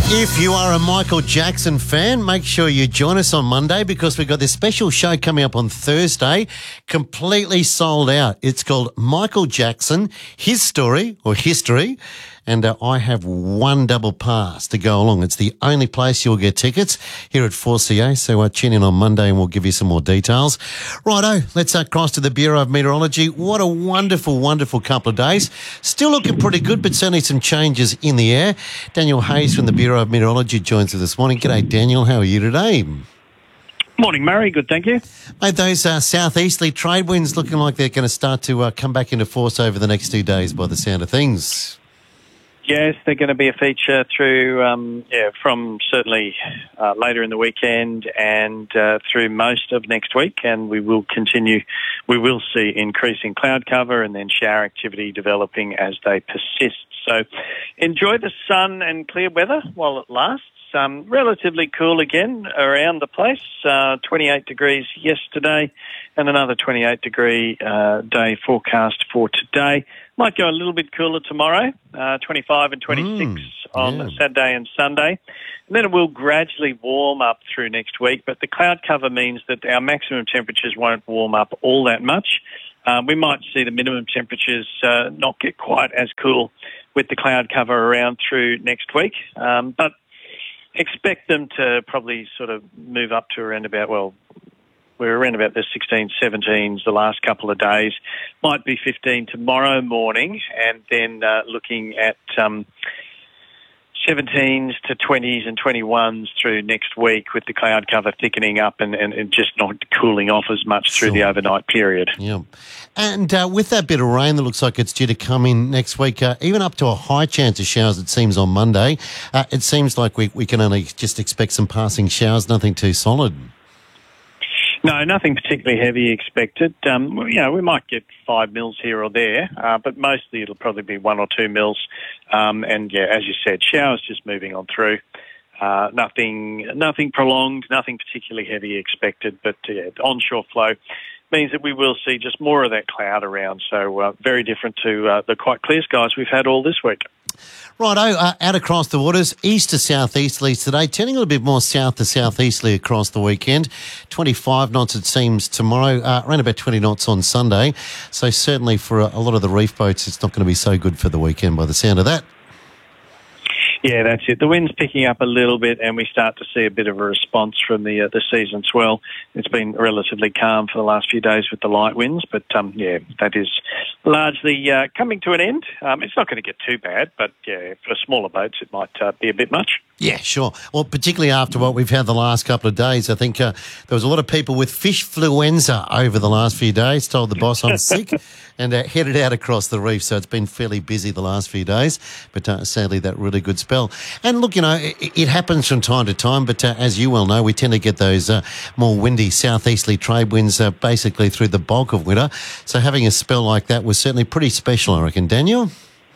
If you are a Michael Jackson fan, make sure you join us on Monday because we've got this special show coming up on Thursday, completely sold out. It's called Michael Jackson, His Story or History. And I have one double pass to go along. It's the only place you'll get tickets here at 4CA. So tune in on Monday and we'll give you some more details. Righto, let's cross to the Bureau of Meteorology. What a wonderful, wonderful couple of days. Still looking pretty good, but certainly some changes in the air. Daniel Hayes from the Bureau of Meteorology joins us this morning. G'day, Daniel. How are you today? Morning, Murray. Good, thank you. Mate, those southeasterly trade winds looking like they're going to start to come back into force over the next 2 days by the sound of things. Yes, they're going to be a feature through, from certainly later in the weekend and through most of next week. And we will see increasing cloud cover and then shower activity developing as they persist. So enjoy the sun and clear weather while it lasts. Relatively cool again around the place, 28 degrees yesterday and another 28-degree day forecast for today. Might go a little bit cooler tomorrow, 25 and 26 on Saturday and Sunday. And then it will gradually warm up through next week, but the cloud cover means that our maximum temperatures won't warm up all that much. We might see the minimum temperatures not get quite as cool with the cloud cover around through next week, but expect them to probably sort of move up to around about, we're around about the 16s, 17s the last couple of days. Might be 15 tomorrow morning, and then looking at 17s to 20s and 21s through next week with the cloud cover thickening up and just not cooling off as much through the overnight period. Yeah. And with that bit of rain that looks like it's due to come in next week, even up to a high chance of showers, it seems, on Monday, it seems like we can only just expect some passing showers, nothing too solid. No, nothing particularly heavy expected. We might get 5 mils here or there, but mostly it'll probably be 1 or 2 mils. And as you said, showers just moving on through. Nothing prolonged, nothing particularly heavy expected, but onshore flow means that we will see just more of that cloud around. So very different to the quite clear skies we've had all this week. Righto, out across the waters, east to southeasterlies today, turning a little bit more south to southeasterly across the weekend. 25 knots it seems tomorrow, around about 20 knots on Sunday. So certainly for a lot of the reef boats, it's not going to be so good for the weekend by the sound of that. Yeah, that's it. The wind's picking up a little bit and we start to see a bit of a response from the season swell. It's been relatively calm for the last few days with the light winds, but that is largely coming to an end. It's not going to get too bad, but for smaller boats it might be a bit much. Yeah, sure. Well, particularly after what we've had the last couple of days, I think there was a lot of people with fish fluenza over the last few days, told the boss I'm sick, and headed out across the reef. So it's been fairly busy the last few days, but sadly that really good spell. And look, it happens from time to time, but as you well know, we tend to get those more windy southeasterly trade winds basically through the bulk of winter. So having a spell like that was certainly pretty special, I reckon, Daniel.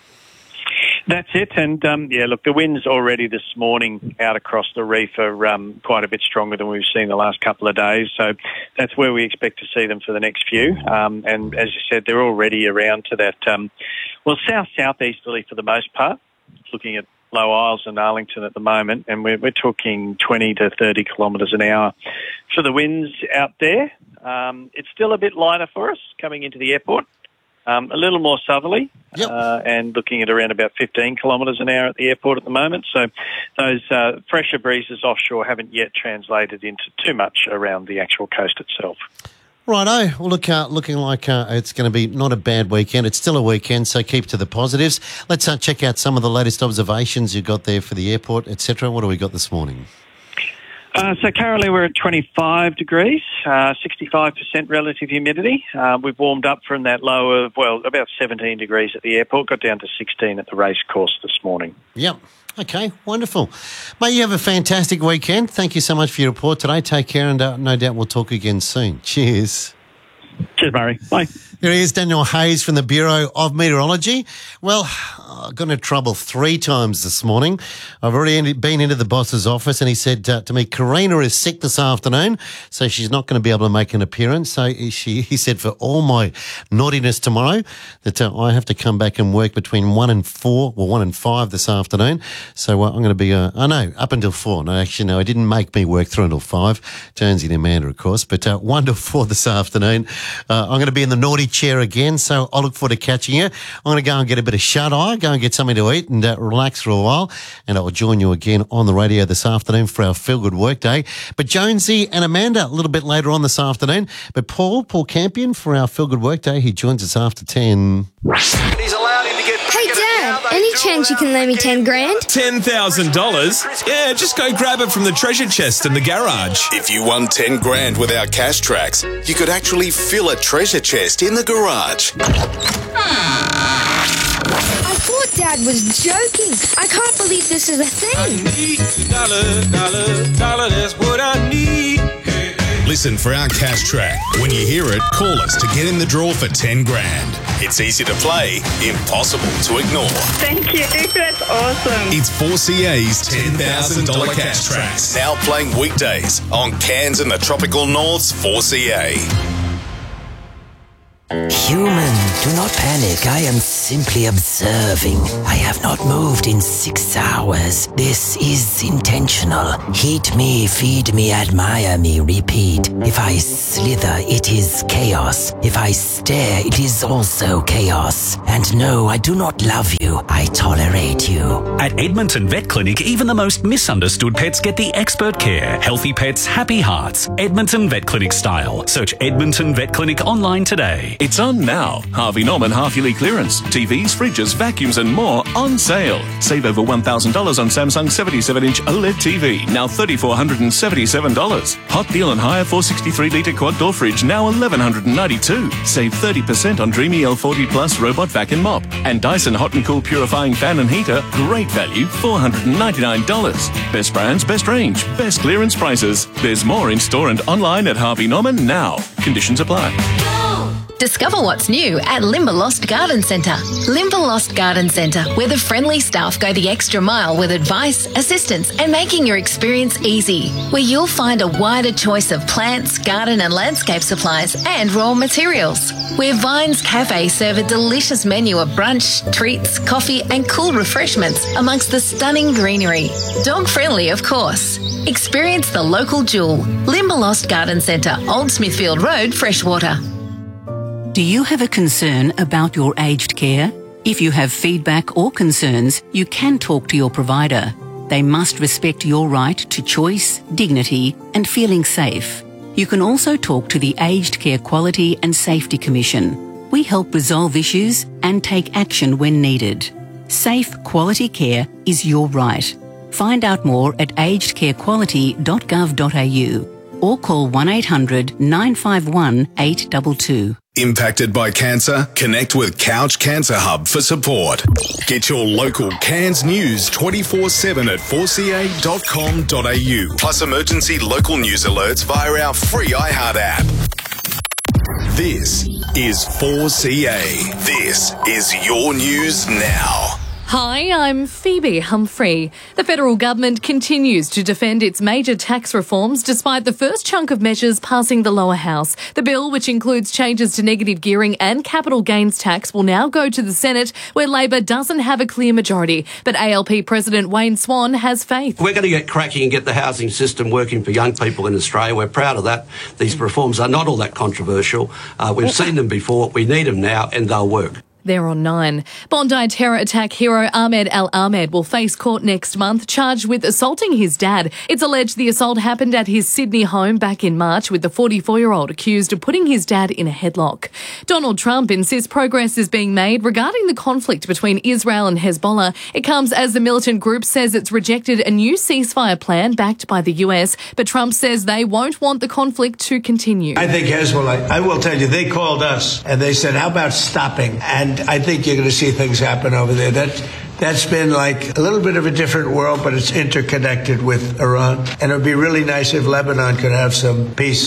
That's it. And, look, the winds already this morning out across the reef are quite a bit stronger than we've seen the last couple of days. So that's where we expect to see them for the next few. And as you said, they're already around to that, south-southeasterly for the most part, looking at Low Isles and Arlington at the moment. And we're talking 20 to 30 kilometres an hour for the winds out there. It's still a bit lighter for us coming into the airport. A little more southerly, and looking at around about 15 kilometres an hour at the airport at the moment. So those fresher breezes offshore haven't yet translated into too much around the actual coast itself. Righto. Well, looking like it's going to be not a bad weekend. It's still a weekend, so keep to the positives. Let's check out some of the latest observations you got there for the airport, etc. What do we got this morning? So currently we're at 25 degrees, 65% relative humidity. We've warmed up from that low of, about 17 degrees at the airport, got down to 16 at the race course this morning. Yep. Okay, wonderful. Mate, you have a fantastic weekend. Thank you so much for your report today. Take care and no doubt we'll talk again soon. Cheers. Cheers, Murray. Bye. There he is, Daniel Hayes from the Bureau of Meteorology. Well, I got into trouble 3 times this morning. I've already been into the boss's office and he said to me, Karina is sick this afternoon, so she's not going to be able to make an appearance. So he said for all my naughtiness tomorrow that I have to come back and work between 1 and 4, or 1 and 5 this afternoon. So I'm going to be, up until 4. No, actually, no, I didn't make me work through until 5. Jonesy and Amanda, of course, but 1 to 4 this afternoon. I'm going to be in the naughty chair again, so I look forward to catching you. I'm going to go and get a bit of shut-eye, go and get something to eat and relax for a while, and I'll join you again on the radio this afternoon for our Feel Good Workday. But Jonesy and Amanda a little bit later on this afternoon. But Paul Campion for our Feel Good Workday, he joins us after 10. He's allowed him to get... Hey Dad, any chance you can lend me 10 grand? $10,000? Yeah, just go grab it from the treasure chest in the garage. If you won 10 grand with our cash tracks, you could actually fill a treasure chest in the garage. I thought Dad was joking. I can't believe this is a thing. I need $1, that's what I need. Listen for our cash track. When you hear it, call us to get in the draw for 10 grand. It's easy to play, impossible to ignore. Thank you. That's awesome. It's 4CA's $10,000 cash tracks. Now playing weekdays on Cairns and the Tropical North's 4CA. Human, do not panic. I am simply observing. I have not moved in 6 hours. This is intentional. Heat me, feed me, admire me, repeat. If I slither, it is chaos. If I stare, it is also chaos. And no, I do not love you. I tolerate you. At Edmonton Vet Clinic, even the most misunderstood pets get the expert care. Healthy pets, happy hearts. Edmonton Vet Clinic style. Search Edmonton Vet Clinic online today. It's on now. Harvey Norman half-yearly clearance. TVs, fridges, vacuums and more on sale. Save over $1,000 on Samsung 77-inch OLED TV, now $3,477. Hot deal on hire 463-litre quad-door fridge, now $1,192. Save 30% on Dreamy L40 Plus robot vac and mop. And Dyson Hot and Cool purifying fan and heater, great value, $499. Best brands, best range, best clearance prices. There's more in store and online at Harvey Norman now. Conditions apply. Discover what's new at Limberlost Garden Centre. Limberlost Garden Centre, where the friendly staff go the extra mile with advice, assistance and making your experience easy. Where you'll find a wider choice of plants, garden and landscape supplies and raw materials. Where Vines Cafe serve a delicious menu of brunch, treats, coffee and cool refreshments amongst the stunning greenery. Dog friendly, of course. Experience the local jewel. Limberlost Garden Centre, Old Smithfield Road, Freshwater. Do you have a concern about your aged care? If you have feedback or concerns, you can talk to your provider. They must respect your right to choice, dignity, and feeling safe. You can also talk to the Aged Care Quality and Safety Commission. We help resolve issues and take action when needed. Safe, quality care is your right. Find out more at agedcarequality.gov.au or call 1800 951 822. Impacted by cancer? Connect with Couch Cancer Hub for support. Get your local Cairns news 24/7 at 4ca.com.au. Plus emergency local news alerts via our free iHeart app. This is 4CA. This is your news now. Hi, I'm Phoebe Humphrey. The federal government continues to defend its major tax reforms despite the first chunk of measures passing the lower house. The bill, which includes changes to negative gearing and capital gains tax, will now go to the Senate, where Labor doesn't have a clear majority. But ALP President Wayne Swan has faith. We're going to get cracking and get the housing system working for young people in Australia. We're proud of that. These reforms are not all that controversial. We've seen them before. We need them now, and they'll work. They're on 9. Bondi terror attack hero Ahmed Al-Ahmed will face court next month, charged with assaulting his dad. It's alleged the assault happened at his Sydney home back in March, with the 44-year-old accused of putting his dad in a headlock. Donald Trump insists progress is being made regarding the conflict between Israel and Hezbollah. It comes as the militant group says it's rejected a new ceasefire plan backed by the US, but Trump says they won't want the conflict to continue. I think Hezbollah, I will tell you, they called us and they said, how about stopping? And I think you're going to see things happen over there. That's been like a little bit of a different world, but it's interconnected with Iran. And it would be really nice if Lebanon could have some peace.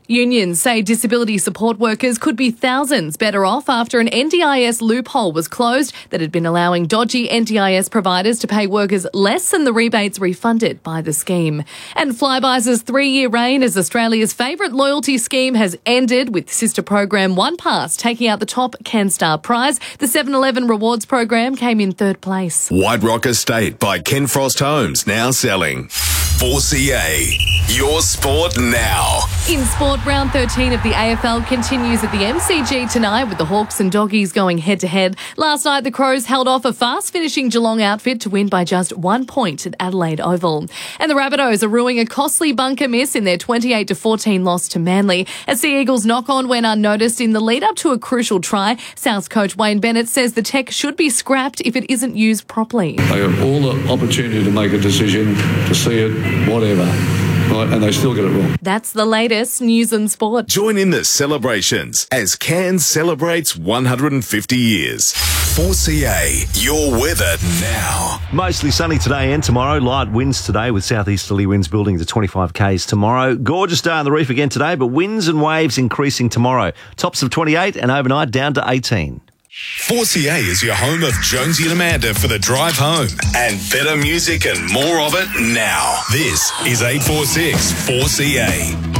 Unions say disability support workers could be thousands better off after an NDIS loophole was closed that had been allowing dodgy NDIS providers to pay workers less than the rebates refunded by the scheme. And Flybuys' 3-year reign as Australia's favourite loyalty scheme has ended, with sister program OnePass taking out the top CanStar prize. The 7-Eleven rewards program came in 3rd place. White Rock Estate by Ken Frost Homes, now selling. 4CA, your sport now. In sport, round 13 of the AFL continues at the MCG tonight, with the Hawks and Doggies going head-to-head. Last night, the Crows held off a fast-finishing Geelong outfit to win by just 1 point at Adelaide Oval. And the Rabbitohs are ruining a costly bunker miss in their 28-14 loss to Manly. A Sea Eagles knock-on went unnoticed in the lead-up to a crucial try. South coach Wayne Bennett says the tech should be scrapped if it isn't used properly. They have all the opportunity to make a decision, to see it, whatever, right, and they still get it wrong. That's the latest news and sport. Join in the celebrations as Cairns celebrates 150 years. 4CA, your weather now. Mostly sunny today and tomorrow. Light winds today with southeasterly winds building to 25 k's tomorrow. Gorgeous day on the reef again today, but winds and waves increasing tomorrow. Tops of 28 and overnight down to 18. 4CA is your home of Jonesy and Amanda for the drive home. And better music and more of it now. This is 846 4CA.